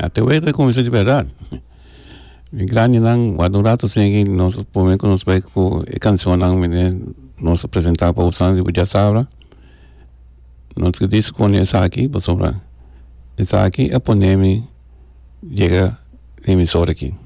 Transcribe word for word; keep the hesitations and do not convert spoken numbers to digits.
Até hoje é conversa de verdade. E grande não, quando um rato sem que nós pomos que nós vai com a canção não me nós apresentar para o sangue de Sabra. Nós que diz com essa aqui, para sobrar. Essa aqui é poneme chega emissora aqui.